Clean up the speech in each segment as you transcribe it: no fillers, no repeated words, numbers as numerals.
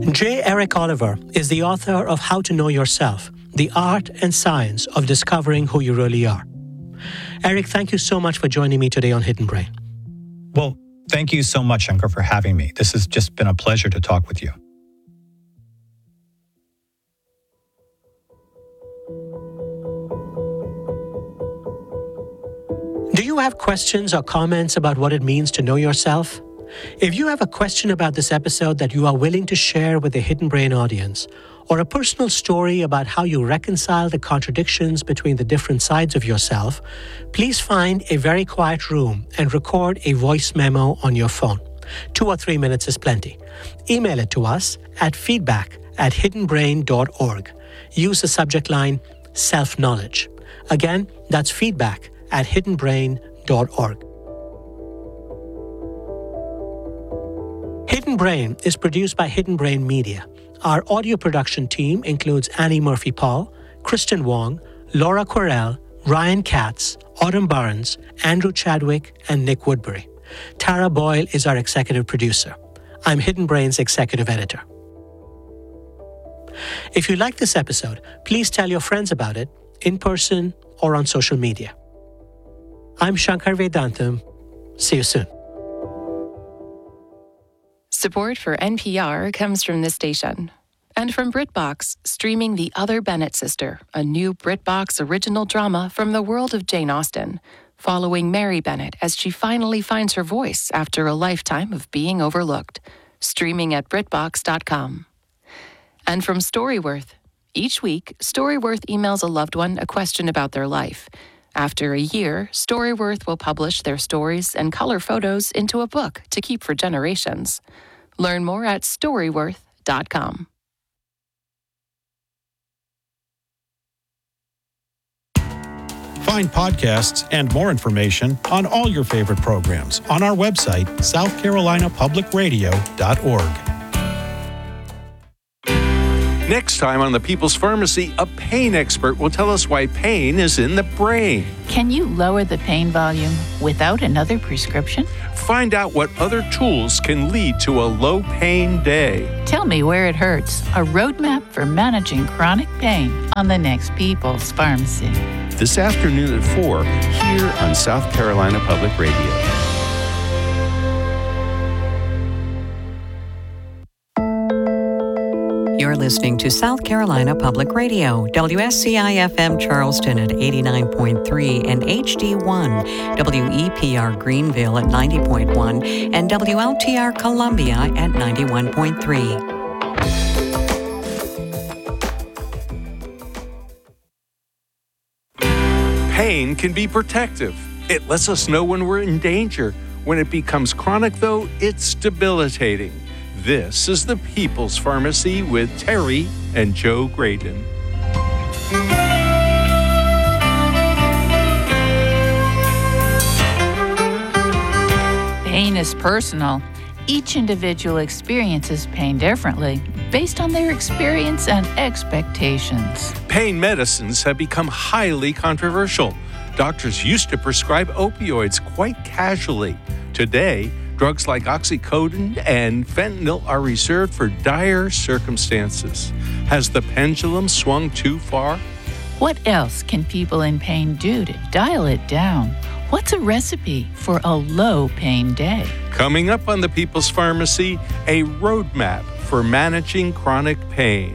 J. Eric Oliver is the author of How to Know Yourself, the art and science of discovering who you really are. Eric, thank you so much for joining me today on Hidden Brain. Well, thank you so much, Shankar, for having me. This has just been a pleasure to talk with you. Do you have questions or comments about what it means to know yourself? If you have a question about this episode that you are willing to share with the Hidden Brain audience, or a personal story about how you reconcile the contradictions between the different sides of yourself, please find a very quiet room and record a voice memo on your phone. 2 or 3 minutes is plenty. Email it to us at feedback@hiddenbrain.org. Use the subject line self-knowledge. Again, that's feedback@hiddenbrain.org. Hidden Brain is produced by Hidden Brain Media. Our audio production team includes Annie Murphy-Paul, Kristen Wong, Laura Correll, Ryan Katz, Autumn Barnes, Andrew Chadwick, and Nick Woodbury. Tara Boyle is our executive producer. I'm Hidden Brain's executive editor. If you like this episode, please tell your friends about it, in person or on social media. I'm Shankar Vedantam. See you soon. Support for NPR comes from this station and from BritBox, streaming The Other Bennett Sister, a new BritBox original drama from the world of Jane Austen, following Mary Bennett as she finally finds her voice after a lifetime of being overlooked. Streaming at BritBox.com. And from Storyworth. Each week, Storyworth emails a loved one a question about their life. After a year, Storyworth will publish their stories and color photos into a book to keep for generations. Learn more at Storyworth.com. Find podcasts and more information on all your favorite programs on our website, southcarolinapublicradio.org. Next time on The People's Pharmacy, a pain expert will tell us why pain is in the brain. Can you lower the pain volume without another prescription? Find out what other tools can lead to a low pain day. Tell me where it hurts. A roadmap for managing chronic pain on the next People's Pharmacy. This afternoon at 4, here on South Carolina Public Radio. You're listening to South Carolina Public Radio, WSCI-FM Charleston at 89.3 and HD1, WEPR Greenville at 90.1, and WLTR Columbia at 91.3. Pain can be protective. It lets us know when we're in danger. When it becomes chronic, though, it's debilitating. This is The People's Pharmacy with Terry and Joe Graydon. Pain is personal. Each individual experiences pain differently based on their experience and expectations. Pain medicines have become highly controversial. Doctors used to prescribe opioids quite casually. Today, drugs like oxycodone and fentanyl are reserved for dire circumstances. Has the pendulum swung too far? What else can people in pain do to dial it down? What's a recipe for a low pain day? Coming up on The People's Pharmacy, a roadmap for managing chronic pain.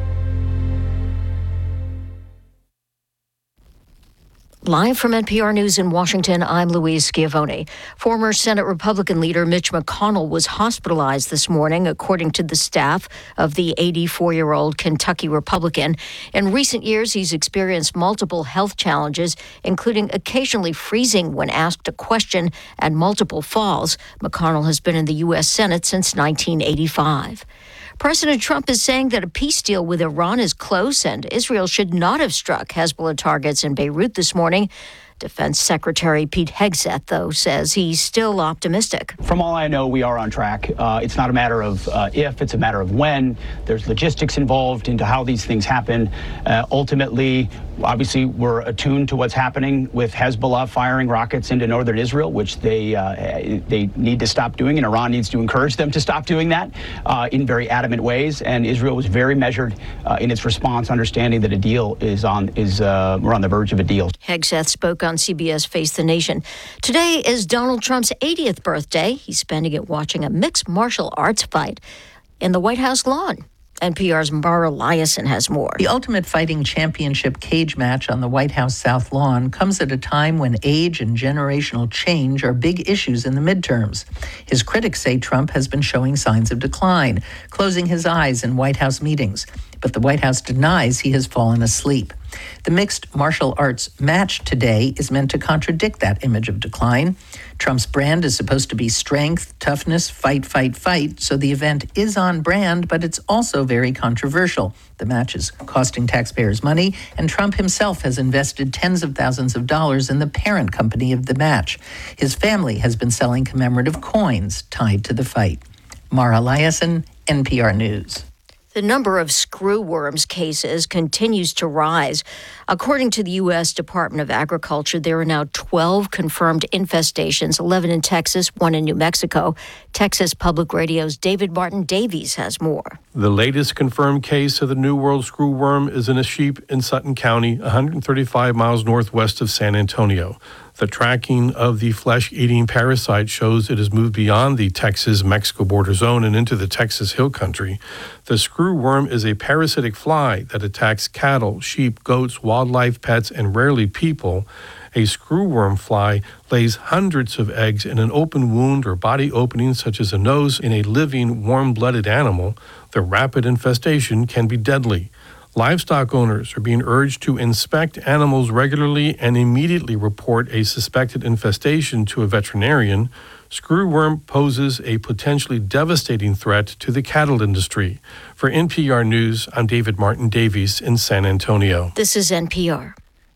Live from NPR News in Washington, I'm Louise Schiavone. Former Senate Republican leader Mitch McConnell was hospitalized this morning, according to the staff of the 84-year-old Kentucky Republican. In recent years, he's experienced multiple health challenges, including occasionally freezing when asked a question and multiple falls. McConnell has been in the U.S. Senate since 1985. President Trump is saying that a peace deal with Iran is close and Israel should not have struck Hezbollah targets in Beirut this morning. Defense Secretary Pete Hegseth, though, says he's still optimistic. From all I know, we are on track. It's not a matter of if, it's a matter of when. There's logistics involved into how these things happen. Ultimately, obviously, we're attuned to what's happening with Hezbollah firing rockets into northern Israel, which they need to stop doing, and Iran needs to encourage them to stop doing that in very adamant ways. And Israel was very measured in its response, understanding that a deal we're on the verge of a deal. Hegseth spoke on CBS Face the Nation. Today is Donald Trump's 80th birthday. He's spending it watching a mixed martial arts fight in the White House lawn. NPR's Mara Liasson has more. The Ultimate Fighting Championship cage match on the White House South Lawn comes at a time when age and generational change are big issues in the midterms. His critics say Trump has been showing signs of decline, closing his eyes in White House meetings. But the White House denies he has fallen asleep. The mixed martial arts match today is meant to contradict that image of decline. Trump's brand is supposed to be strength, toughness, fight, fight, fight, so the event is on brand, but it's also very controversial. The match is costing taxpayers money, and Trump himself has invested tens of thousands of dollars in the parent company of the match. His family has been selling commemorative coins tied to the fight. Mara Liasson, NPR News. The number of screwworms cases continues to rise. According to the U.S. Department of Agriculture, there are now 12 confirmed infestations, 11 in Texas, 1 in New Mexico. Texas Public Radio's David Martin Davies has more. The latest confirmed case of the New World screwworm is in a sheep in Sutton County, 135 miles northwest of San Antonio. The tracking of the flesh-eating parasite shows it has moved beyond the Texas-Mexico border zone and into the Texas Hill Country. The screwworm is a parasitic fly that attacks cattle, sheep, goats, wildlife, pets, and rarely people. A screwworm fly lays hundreds of eggs in an open wound or body opening, such as a nose, in a living, warm-blooded animal. The rapid infestation can be deadly. Livestock owners are being urged to inspect animals regularly and immediately report a suspected infestation to a veterinarian. Screwworm poses a potentially devastating threat to the cattle industry. For NPR News, I'm David Martin Davies in San Antonio. This is NPR.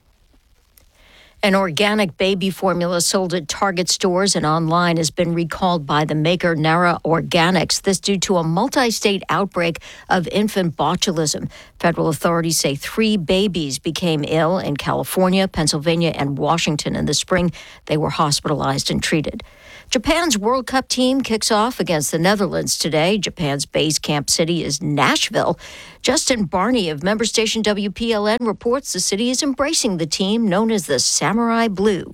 An organic baby formula sold at Target stores and online has been recalled by the maker Nara Organics. This due to a multi-state outbreak of infant botulism. Federal authorities say 3 babies became ill in California, Pennsylvania, and Washington in the spring. They were hospitalized and treated. Japan's World Cup team kicks off against the Netherlands today. Japan's base camp city is Nashville. Justin Barney of member station WPLN reports the city is embracing the team known as the Samurai Blue.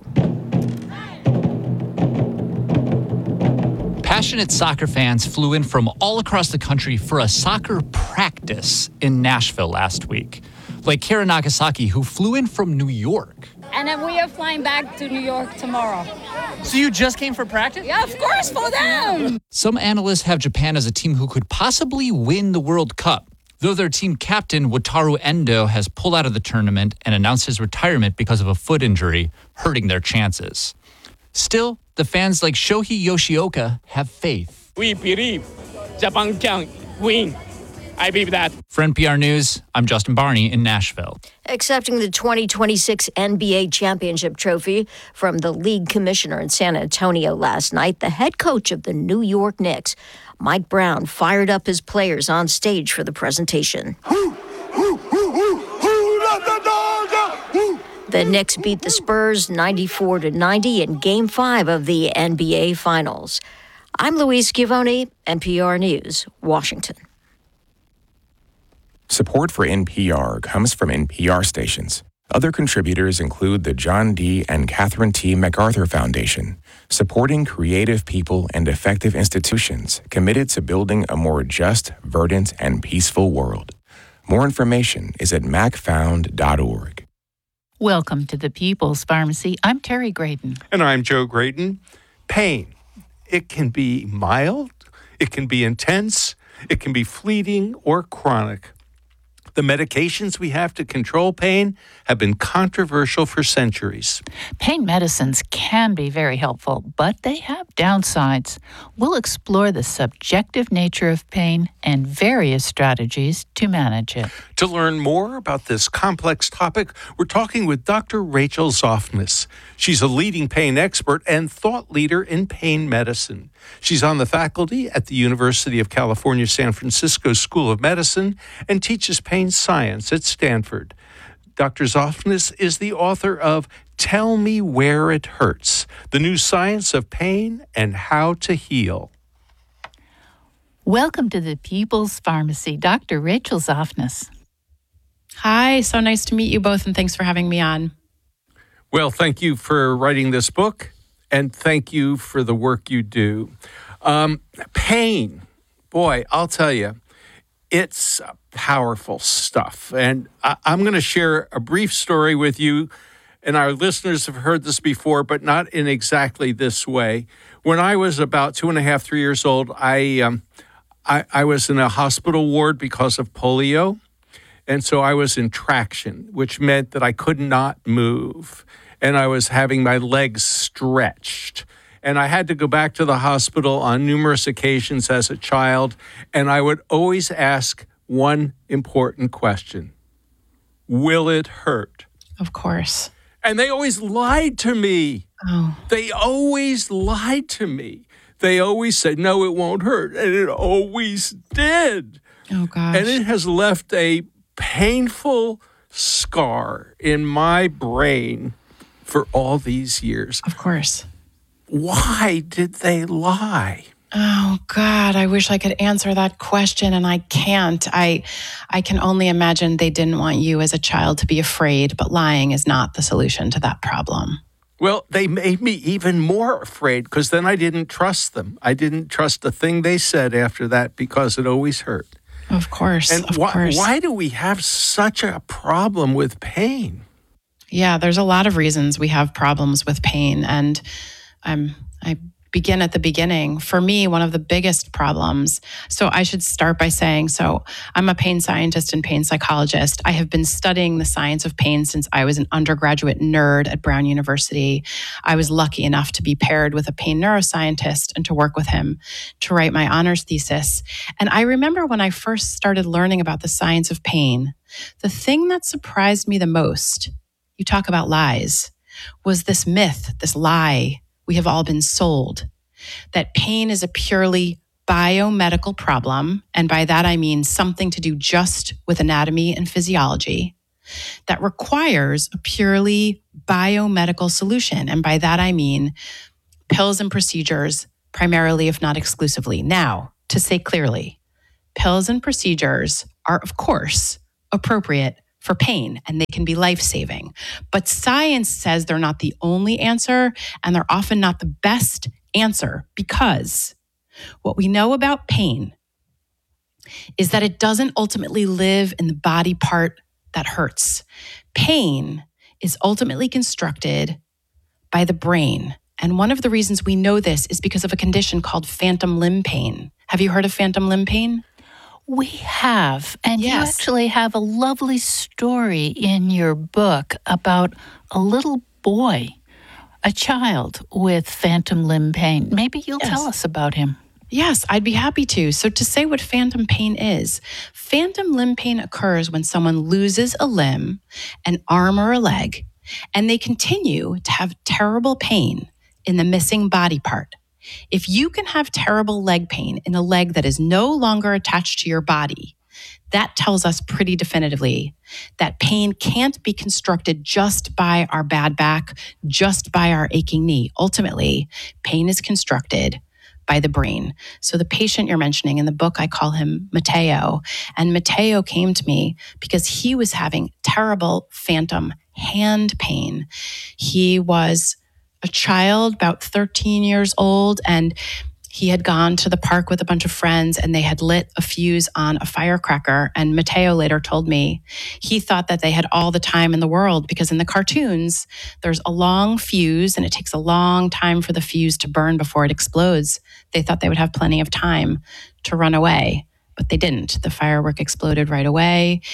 Passionate soccer fans flew in from all across the country for a soccer practice in Nashville last week. Like Kara Nagasaki, who flew in from New York. And then we are flying back to New York tomorrow. So you just came for practice? Yeah, of course, for them! Some analysts have Japan as a team who could possibly win the World Cup, though their team captain, Wataru Endo, has pulled out of the tournament and announced his retirement because of a foot injury, hurting their chances. Still, the fans like Shohei Yoshioka have faith. We believe Japan can win. I believe that. For NPR News, I'm Justin Barney in Nashville. Accepting the 2026 NBA Championship trophy from the league commissioner in San Antonio last night, the head coach of the New York Knicks, Mike Brown, fired up his players on stage for the presentation. The Knicks beat the Spurs 94-90 in Game 5 of the NBA Finals. I'm Louise Schiavone, NPR News, Washington. Support for NPR comes from NPR stations. Other contributors include the John D. and Catherine T. MacArthur Foundation, supporting creative people and effective institutions committed to building a more just, verdant, and peaceful world. More information is at macfound.org. Welcome to the People's Pharmacy. I'm Terry Graydon. And I'm Joe Graydon. Pain. It can be mild, it can be intense, it can be fleeting or chronic. The medications we have to control pain have been controversial for centuries. Pain medicines can be very helpful, but they have downsides. We'll explore the subjective nature of pain and various strategies to manage it. To learn more about this complex topic, we're talking with Dr. Rachel Zoffness. She's a leading pain expert and thought leader in pain medicine. She's on the faculty at the University of California, San Francisco School of Medicine and teaches pain science at Stanford. Dr. Zoffness is the author of Tell Me Where It Hurts, The New Science of Pain and How to Heal. Welcome to the People's Pharmacy, Dr. Rachel Zoffness. Hi, so nice to meet you both, and thanks for having me on. Well, thank you for writing this book, and thank you for the work you do. Pain, boy, I'll tell you, it's powerful stuff. And I'm going to share a brief story with you, and our listeners have heard this before, but not in exactly this way. When I was about 2.5, 3 years old, I was in a hospital ward because of polio. And so I was in traction, which meant that I could not move. And I was having my legs stretched. And I had to go back to the hospital on numerous occasions as a child. And I would always ask one important question. Will it hurt? Of course. And they always lied to me. Oh. They always lied to me. They always said, no, it won't hurt. And it always did. Oh, gosh. And it has left a painful scar in my brain for all these years. Of course. Why did they lie? Oh, God, I wish I could answer that question, and I can't. I can only imagine they didn't want you as a child to be afraid, but lying is not the solution to that problem. Well, they made me even more afraid because then I didn't trust them. I didn't trust a thing they said after that because it always hurt. Of course. And of course. Why do we have such a problem with pain? Yeah, there's a lot of reasons we have problems with pain. And I begin at the beginning. For me, one of the biggest problems, so I should start by saying, so I'm a pain scientist and pain psychologist. I have been studying the science of pain since I was an undergraduate nerd at Brown University. I was lucky enough to be paired with a pain neuroscientist and to work with him to write my honors thesis. And I remember when I first started learning about the science of pain, the thing that surprised me the most, you talk about lies, was this myth, this lie we have all been sold, that pain is a purely biomedical problem, and by that I mean something to do just with anatomy and physiology, that requires a purely biomedical solution, and by that I mean pills and procedures, primarily if not exclusively. Now, to say clearly, pills and procedures are, of course, appropriate for pain, and they can be life-saving. But science says they're not the only answer, and they're often not the best answer, because what we know about pain is that it doesn't ultimately live in the body part that hurts. Pain is ultimately constructed by the brain. And one of the reasons we know this is because of a condition called phantom limb pain. Have you heard of phantom limb pain? We have, and Yes. you actually have a lovely story in your book about a little boy, a child with phantom limb pain. Maybe you'll tell us about him. Yes, I'd be happy to. So to say what phantom pain is, phantom limb pain occurs when someone loses a limb, an arm or a leg, and they continue to have terrible pain in the missing body part. If you can have terrible leg pain in a leg that is no longer attached to your body, that tells us pretty definitively that pain can't be constructed just by our bad back, just by our aching knee. Ultimately, pain is constructed by the brain. So the patient you're mentioning in the book, I call him Mateo. And Mateo came to me because he was having terrible phantom hand pain. He was a child, about 13 years old, and he had gone to the park with a bunch of friends and they had lit a fuse on a firecracker. And Mateo later told me he thought that they had all the time in the world because in the cartoons, there's a long fuse and it takes a long time for the fuse to burn before it explodes. They thought they would have plenty of time to run away, but they didn't. The firework exploded right away.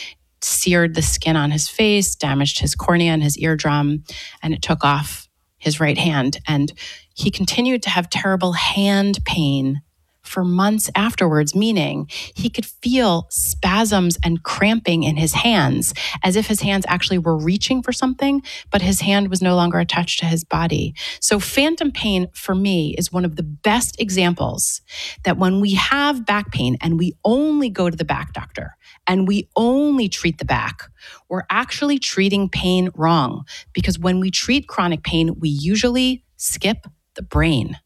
seared the skin on his face, damaged his cornea and his eardrum, and it took off his right hand. And he continued to have terrible hand pain for months afterwards, meaning he could feel spasms and cramping in his hands as if his hands actually were reaching for something, but his hand was no longer attached to his body. So phantom pain for me is one of the best examples that when we have back pain and we only go to the back doctor and we only treat the back, we're actually treating pain wrong, because when we treat chronic pain, we usually skip the brain.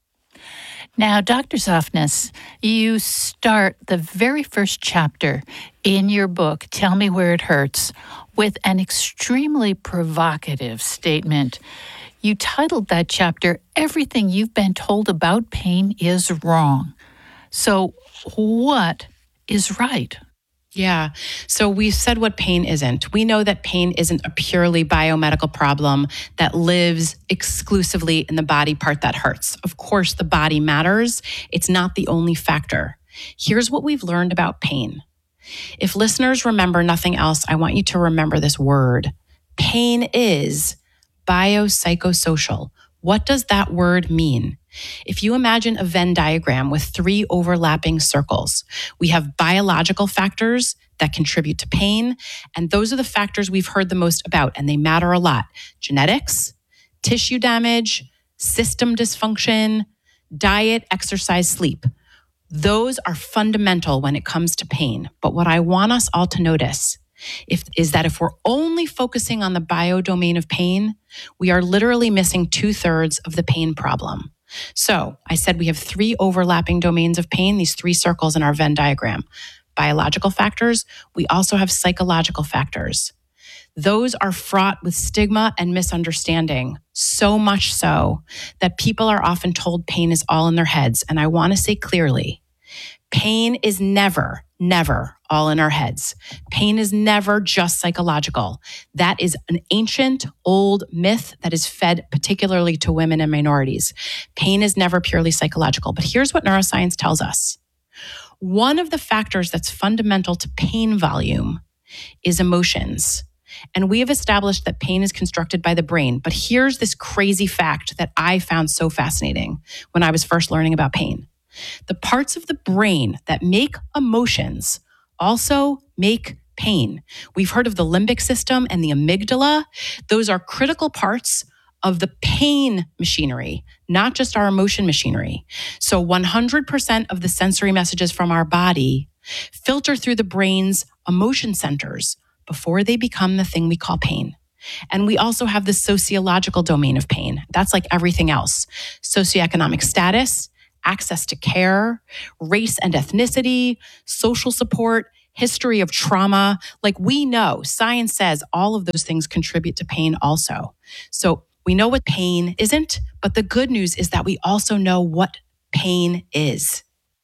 Now, Dr. Softness, you start the very first chapter in your book, Tell Me Where It Hurts, with an extremely provocative statement. You titled that chapter, Everything You've Been Told About Pain is Wrong. So what is right? Yeah. So we've said what pain isn't. We know that pain isn't a purely biomedical problem that lives exclusively in the body part that hurts. Of course, the body matters. It's not the only factor. Here's what we've learned about pain. If listeners remember nothing else, I want you to remember this word. Pain is biopsychosocial. What does that word mean? If you imagine a Venn diagram with 3 overlapping circles, we have biological factors that contribute to pain, and those are the factors we've heard the most about, and they matter a lot. Genetics, tissue damage, system dysfunction, diet, exercise, sleep. Those are fundamental when it comes to pain. But what I want us all to notice is that if we're only focusing on the biodomain of pain, we are literally missing 2/3 of the pain problem. So I said we have 3 overlapping domains of pain, these 3 circles in our Venn diagram. Biological factors, we also have psychological factors. Those are fraught with stigma and misunderstanding, so much so that people are often told pain is all in their heads. And I want to say clearly, pain is never all in our heads. Pain is never just psychological. That is an ancient, old myth that is fed particularly to women and minorities. Pain is never purely psychological. But here's what neuroscience tells us. One of the factors that's fundamental to pain volume is emotions. And we have established that pain is constructed by the brain. But here's this crazy fact that I found so fascinating when I was first learning about pain. The parts of the brain that make emotions also make pain. We've heard of the limbic system and the amygdala. Those are critical parts of the pain machinery, not just our emotion machinery. So 100% of the sensory messages from our body filter through the brain's emotion centers before they become the thing we call pain. And we also have the sociological domain of pain. That's like everything else. Socioeconomic status, access to care, race and ethnicity, social support, history of trauma. Like we know, science says all of those things contribute to pain also. So we know what pain isn't, but the good news is that we also know what pain is.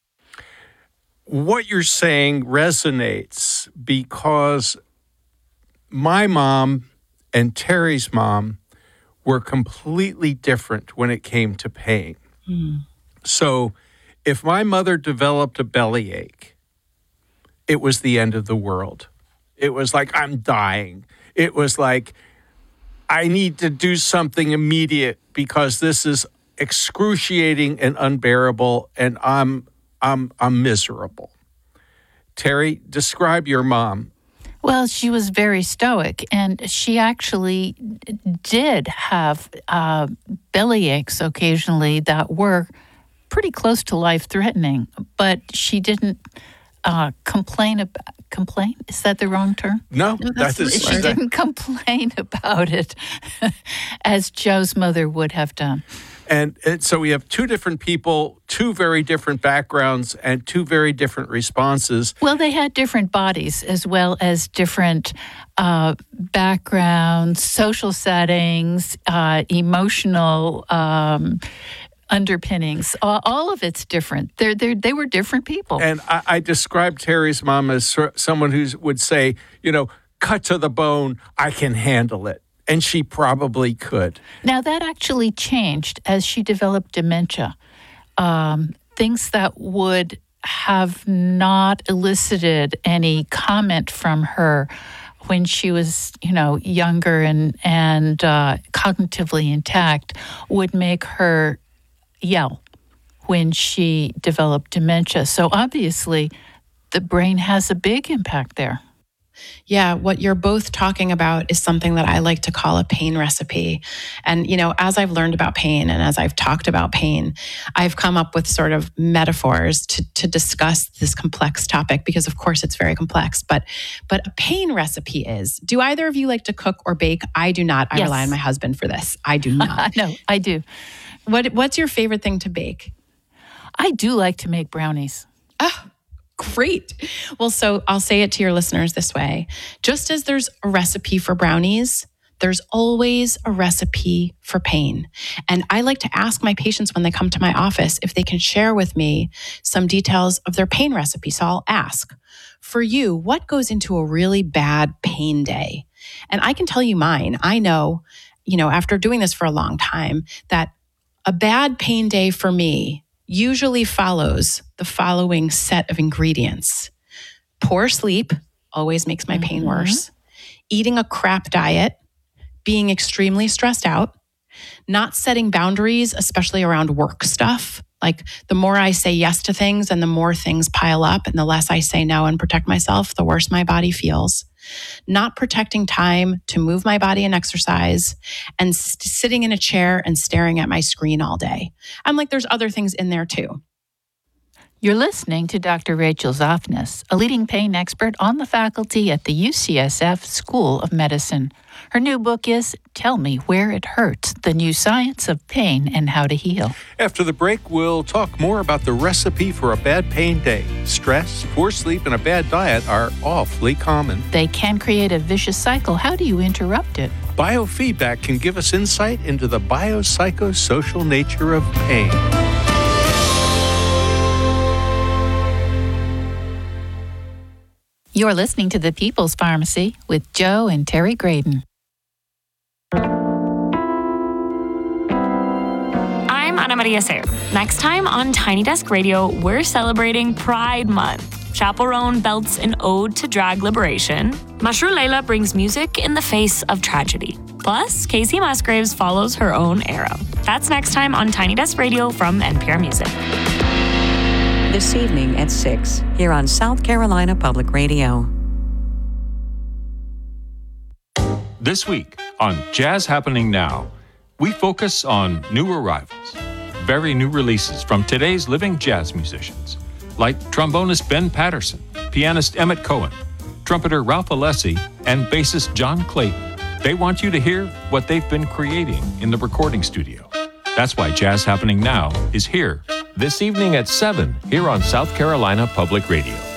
What you're saying resonates because my mom and Terry's mom were completely different when it came to pain. So if my mother developed a bellyache, it was the end of the world. It was like, I'm dying. It was like, I need to do something immediate because this is excruciating and unbearable, and I'm miserable. Terry, describe your mom. Well, she was very stoic, and she actually did have belly aches occasionally that were pretty close to life-threatening, but she didn't complain? Is that the wrong term? No, she didn't complain about it as Joe's mother would have done. And so we have 2 different people, 2 very different backgrounds, and 2 very different responses. Well, they had different bodies as well as different backgrounds, social settings, emotional underpinnings. All of it's different. They were different people. And I described Terry's mom as someone who would say, cut to the bone, I can handle it. And she probably could. Now, that actually changed as she developed dementia. Things that would have not elicited any comment from her when she was, younger and cognitively intact would make her yell when she developed dementia. So obviously, the brain has a big impact there. Yeah, what you're both talking about is something that I like to call a pain recipe. And, as I've learned about pain and as I've talked about pain, I've come up with sort of metaphors to discuss this complex topic because, of course, it's very complex. But a pain recipe is, do either of you like to cook or bake? I do not. I rely on my husband for this. I do not. No, I do. What's your favorite thing to bake? I do like to make brownies. Oh, great. Well, so I'll say it to your listeners this way. Just as there's a recipe for brownies, there's always a recipe for pain. And I like to ask my patients when they come to my office if they can share with me some details of their pain recipe. So I'll ask, for you, what goes into a really bad pain day? And I can tell you mine. I know, after doing this for a long time, that a bad pain day for me usually follows the following set of ingredients. Poor sleep always makes my pain worse. Eating a crap diet, being extremely stressed out, not setting boundaries, especially around work stuff. Like the more I say yes to things and the more things pile up and the less I say no and protect myself, the worse my body feels. Not protecting time to move my body and exercise, and sitting in a chair and staring at my screen all day. I'm like, there's other things in there too. You're listening to Dr. Rachel Zoffness, a leading pain expert on the faculty at the UCSF School of Medicine. Her new book is Tell Me Where It Hurts, The New Science of Pain and How to Heal. After the break, we'll talk more about the recipe for a bad pain day. Stress, poor sleep, and a bad diet are awfully common. They can create a vicious cycle. How do you interrupt it? Biofeedback can give us insight into the biopsychosocial nature of pain. You're listening to The People's Pharmacy with Joe and Terry Graydon. I'm Ana Maria Sayre. Next time on Tiny Desk Radio, we're celebrating Pride Month. Chaperone belts an ode to drag liberation. Mashru Leila brings music in the face of tragedy. Plus, Casey Musgraves follows her own arrow. That's next time on Tiny Desk Radio from NPR Music. This evening at 6, here on South Carolina Public Radio. This week on Jazz Happening Now, we focus on new arrivals, very new releases from today's living jazz musicians, like trombonist Ben Patterson, pianist Emmett Cohen, trumpeter Ralph Alessi, and bassist John Clayton. They want you to hear what they've been creating in the recording studio. That's why Jazz Happening Now is here this evening at 7 here on South Carolina Public Radio.